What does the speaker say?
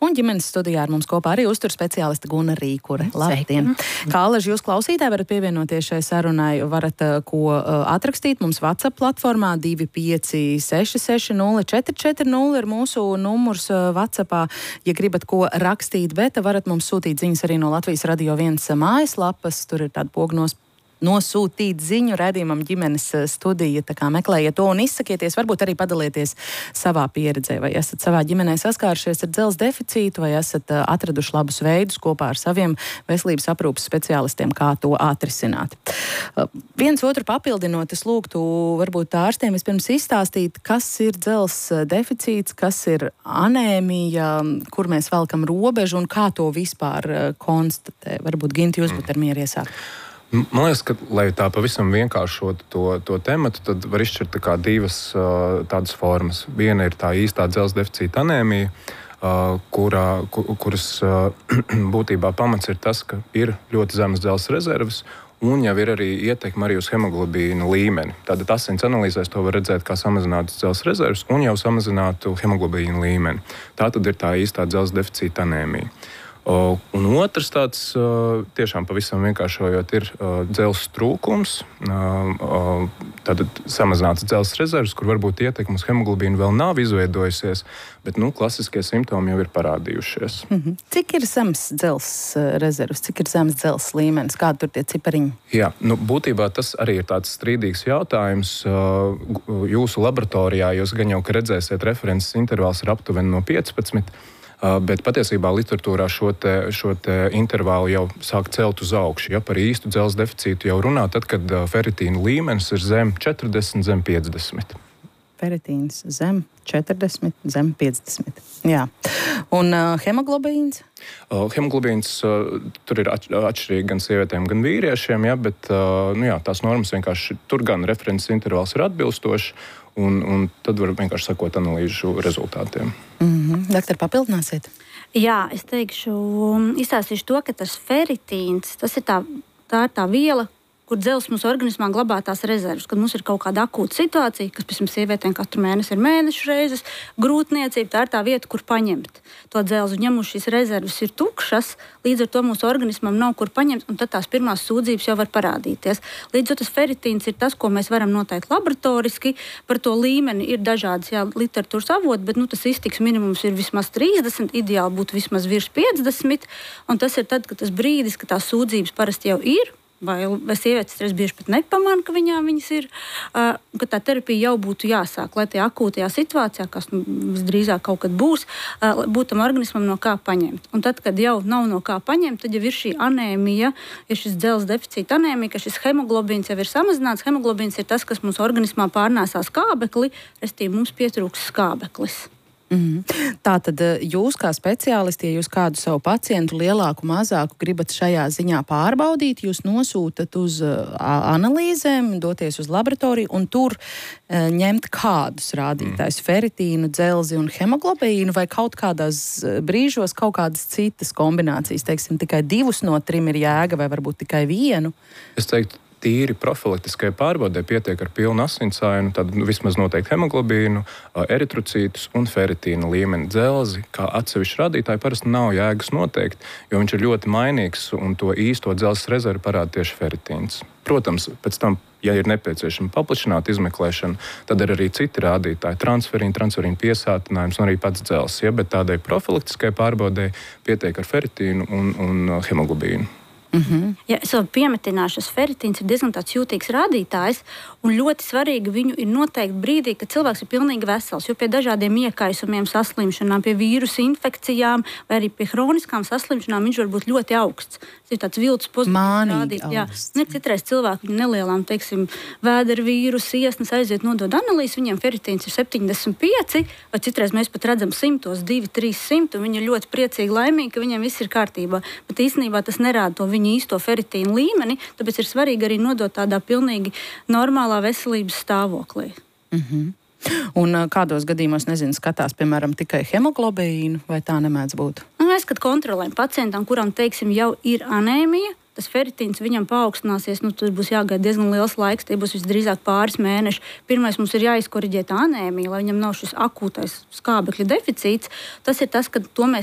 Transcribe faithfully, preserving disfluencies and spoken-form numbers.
Un ģimenes studijā ar mums kopā arī uztur speciāliste Guna Rīkure. Labdien! Kā alaži jūs klausītāji varat pievienoties šai sarunai, varat ko atrakstīt mums WhatsApp platformā divi pieci seši seši nulle četri četri nulle ir mūsu numurs WhatsAppā, ja gribat ko rakstīt, bet varat mums sūtīt ziņas arī no Latvijas Radio viens mājaslapas, tur ir tāda pognos nosūtīt ziņu redzījumam ģimenes studija, tā kā meklējiet to un izsakieties, varbūt arī padalieties savā pieredzē, vai esat savā ģimenē saskārušies ar dzelzs deficītu, vai esat atraduši labus veidus kopā ar saviem veselības aprūpes speciālistiem, kā to atrisināt. Viens otru papildinot, es lūgtu varbūt ārstiem vispirms izstāstīt, kas ir dzelzs deficīts, kas ir anēmija, kur mēs velkam robežu un kā to vispār konstatē. Varbūt, Ginti, jūs būtu ar mieru iesākt. Man liekas, ka, lai tā pavisam vienkāršotu to, to tematu, tad var izšķirt tā kā divas uh, tādas formas. Viena ir tā īstā dzelzs deficīta anēmija, uh, kurā, kur, kuras uh, būtībā pamats ir tas, ka ir ļoti zemas dzelzs rezerves, un jau ir arī ietekme arī uz hemoglobīnu līmeni. Tātad asins analīzēs to var redzēt kā samazinātas dzelzs rezerves un jau samazinātu hemoglobīnu līmeni. Tā tad ir tā īstā dzelzs deficīta anēmija. Uh, un otrs tāds, uh, tiešām pavisam vienkāršojot, ir uh, dzelzs trūkums, uh, uh, tātad samazināts dzelzs rezerves, kur varbūt ietekme uz hemoglobīnu vēl nav izveidojusies, bet nu, klasiskie simptomi jau ir parādījušies. Mm-hmm. Cik ir zems dzelzs rezerves, cik ir zems dzelzs līmenis, kādi tur tie cipariņi? Jā, nu, būtībā tas arī ir tāds strīdīgs jautājums. Uh, jūsu laboratorijā jūs gan jau, ka redzēsiet, references intervāls ir aptuveni no piecpadsmit. Bet patiesībā literatūrā šo, te, šo te intervālu jau sāk celt uz augšu. Ja par īstu dzelzs deficītu jau runā, tad, kad feritīna līmenis ir zem četrdesmit, zem piecdesmit. Feritīns zem četrdesmit, zem piecdesmit. Jā. Un uh, hemoglobīns? Uh, hemoglobīns uh, tur ir atšķirīgi gan sievietēm, gan vīriešiem, ja, bet uh, nu jā, tās normas vienkārši tur gan references intervāls ir atbilstošs, un, un tad var vienkārši sakot analīžu rezultātiem. Mm-hmm. Doktor, papildināsiet? Jā, es teikšu, izstāstīšu to, ka tas feritīns, tas ir tā, tā ir tā viela, kur dzelzs mūsu organismā glabā tās rezerves, kad mums ir kaut kāda akūta situācija, kas, piemēram, sievietēm katru mēnesi ir mēnešu reizes, grūtniecība, tā ir tā vieta, kur paņemt to dzelzi. Un ja mums šīs rezerves ir tukšas, līdz ar to mūsu organismam nav kur paņemt, un tad tās pirmās sūdzības jau var parādīties. Līdz ar to tas feritīns ir tas, ko mēs varam noteikt laboratoriski. Par to līmeni ir dažādas, jā, literatūras avoti, bet nu, tas iztiks minimums ir vismaz trīsdesmit, ideāli būtu vismaz virs piecdesmit, un tas ir tad, kad tas brīdis, ka tās sūdzības parasti jau ir, vai, vai sievietes reiz bieži pat nepamana, ka viņām viņas ir, uh, ka tā terapija jau būtu jāsāk, lai tajā akūtajā situācijā, kas nu, visdrīzāk kaut kad būs, uh, būtu tam organismam no kā paņemt. Un tad, kad jau nav no kā paņemt, tad jau ir šī anēmija, ir šis dzelzs deficīta anēmija, ka šis hemoglobīns jau ir samazināts. Hemoglobīns ir tas, kas mūsu organismā pārnēsā skābekli, restīvi mums pietrūks skābeklis. Mm-hmm. Tātad jūs kā speciālisti, ja jūs kādu savu pacientu lielāku, mazāku gribat šajā ziņā pārbaudīt, jūs nosūtat uz uh, analīzēm, doties uz laboratoriju un tur uh, ņemt kādus rādītājus, mm. feritīnu, dzelzi un hemoglobīnu, vai kaut kādās brīžos kaut kādas citas kombinācijas, teiksim, tikai divus no trim ir jēga vai varbūt tikai vienu? Es teiktu, tīri profilaktiskai pārbaudē pietiek ar pilnu asinsainu, tad nu, vismaz noteikti hemoglobīnu, eritrocītus un feritīna līmeni. Dzelzi, kā atsevišķi rādītāji, parasti nav jēgas noteikt, jo viņš ir ļoti mainīgs un to īsto dzelzs rezervi parāda tieši feritīns. Protams, pēc tam, ja ir nepieciešama paplašināta izmeklēšana, tad ir arī citi rādītāji, transferīna, transferīna piesātinājums un arī pats dzelzs, ja, bet tādai profilaktiskai pārbaudē pietiek ar feritīnu un, un hemoglobīnu. Mm-hmm. Ja, es vēl piemetināšu, ka feritīns ir diezgan tāds jūtīgs rādītājs, un ļoti svarīgi viņu ir noteikt brīdī, kad cilvēks ir pilnīgi vesels. Jo pie dažādiem iekaisumiem, saslimšanām, pie vīrusu infekcijām vai arī pie hroniskām saslimšanām viņš var būt ļoti augsts. Tas ir tāds viltus pozitīvs rādītājs. Ir citreiz cilvēki viņu nelielām, teiksim, vēdera vīrusu, iesnas aiziet nodod analīzes, viņiem feritīns ir septiņdesmit pieci, vai citreiz mēs pat redzam simtos, divi, trīs simti, un viņi ir ļoti priecīgi, laimīgi, ka viņiem viss ir kārtībā. Bet īstenībā tas nerāda to viņu īsto feritīnu līmeni, tāpēc ir svarīgi arī nodot tādā pilnīgi normālā veselības stāvoklī. Mm-hmm. Un kādos gadījumos, nezinu, skatās, piemēram, tikai hemoglobīnu, vai tā nemēdz būt? Nu, mēs, kad kontrolējam pacientam, kuram, teiksim, jau ir anēmija, tas feritīns viņam paaugstināsies, nu, tur būs jāgaida diezgan liels laiks, tie būs visdrīzāk pāris mēneši. Pirmais mums ir jāizkoriģē tā anēmija, lai viņam nav šis akūtais skābekļa deficīts. Tas ir tas, ka to mēs